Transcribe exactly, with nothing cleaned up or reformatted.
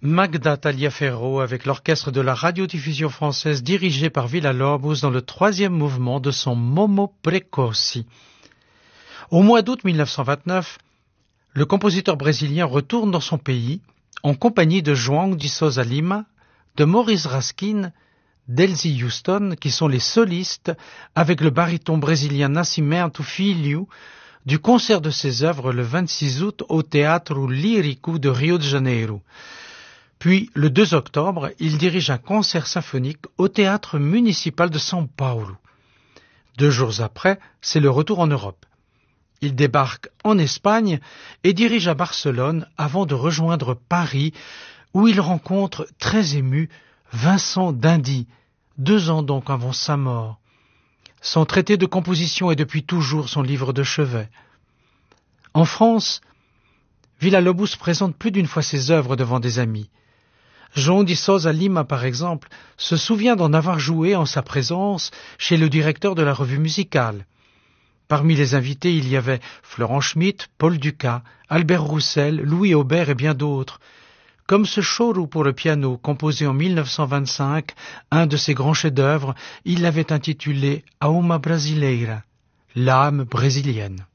Magda Taliaferro avec l'orchestre de la radiodiffusion française dirigé par Villa-Lobos dans le troisième mouvement de son Momo Precoci. Au mois d'août mille neuf cent vingt-neuf, le compositeur brésilien retourne dans son pays en compagnie de João de Sousa Lima, de Maurice Raskin, d'Elsie Houston, qui sont les solistes avec le baryton brésilien Nascimento Filho, du concert de ses œuvres le vingt-six août au Teatro Lírico de Rio de Janeiro. Puis, le deux octobre, il dirige un concert symphonique au théâtre municipal de São Paulo. Deux jours après, c'est le retour en Europe. Il débarque en Espagne et dirige à Barcelone avant de rejoindre Paris, où il rencontre, très ému, Vincent d'Indy, deux ans donc avant sa mort. Son traité de composition est depuis toujours son livre de chevet. En France, Villa-Lobos présente plus d'une fois ses œuvres devant des amis. João de Sousa Lima, par exemple, se souvient d'en avoir joué en sa présence chez le directeur de la revue musicale. Parmi les invités, il y avait Florent Schmitt, Paul Dukas, Albert Roussel, Louis Aubert et bien d'autres. Comme ce choro pour le piano, composé en mille neuf cent vingt-cinq, un de ses grands chefs-d'œuvre, il l'avait intitulé Alma Brasileira, l'âme brésilienne.